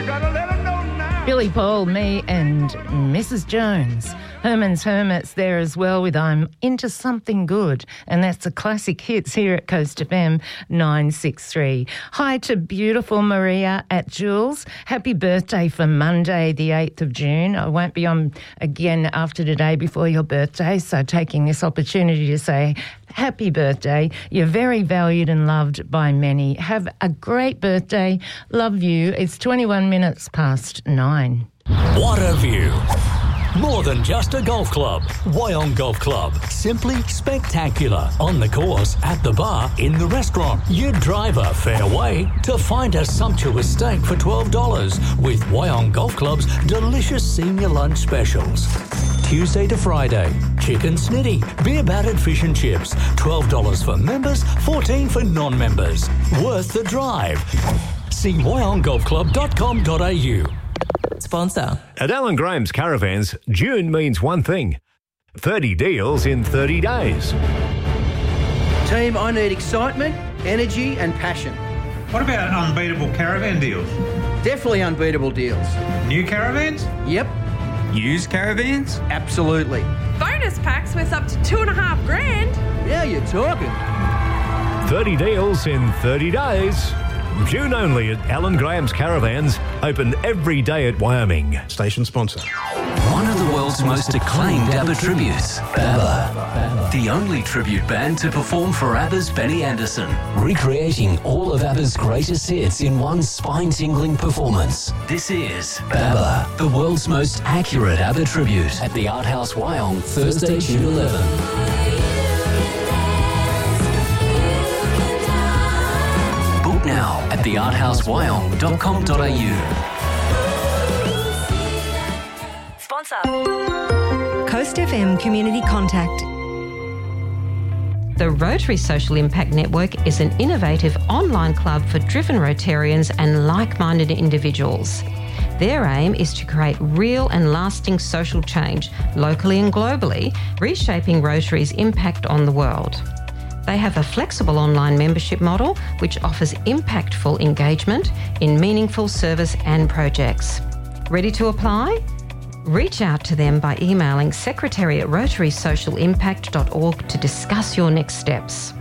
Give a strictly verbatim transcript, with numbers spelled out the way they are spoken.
gotta let her know now. Billy Paul, me and Missus Jones. Herman's Hermits there as well with I'm Into Something Good, and that's the classic hits here at Coast F M nine six three. Hi to beautiful Maria at Jules. Happy birthday for Monday the eighth of June. I won't be on again after today before your birthday, so taking this opportunity to say happy birthday. You're very valued and loved by many. Have a great birthday. Love you. It's twenty-one minutes past nine. What a view. More than just a golf club. Wyong Golf Club. Simply spectacular. On the course, at the bar, in the restaurant. You drive a fair way to find a sumptuous steak for twelve dollars with Wyong Golf Club's delicious senior lunch specials. Tuesday to Friday. Chicken snitty, beer battered fish and chips. twelve dollars for members, fourteen dollars for non-members. Worth the drive. See wyong golf club dot com dot a u. Sponsor. At Alan Graham's Caravans, June means one thing. thirty deals in thirty days. Team, I need excitement, energy and passion. What about unbeatable caravan deals? Definitely unbeatable deals. New caravans? Yep. Used caravans? Absolutely. Bonus packs worth up to two and a half grand. Yeah, you're talking. thirty deals in thirty days. June only at Alan Graham's Caravans, open every day at Wyoming. Station sponsor. One of the world's most acclaimed ABBA tributes, ABBA. The only tribute band to perform for ABBA's Benny Andersson. Recreating all of ABBA's greatest hits in one spine-tingling performance. This is ABBA, the world's most accurate ABBA tribute at the Art House Wyong, Thursday, June eleventh. Now at the art house wyong dot com dot a u. Sponsor. Coast F M Community Contact. The Rotary Social Impact Network is an innovative online club for driven Rotarians and like-minded individuals. Their aim is to create real and lasting social change, locally and globally, reshaping Rotary's impact on the world. They have a flexible online membership model which offers impactful engagement in meaningful service and projects. Ready to apply? Reach out to them by emailing secretary at rotary social impact dot org to discuss your next steps.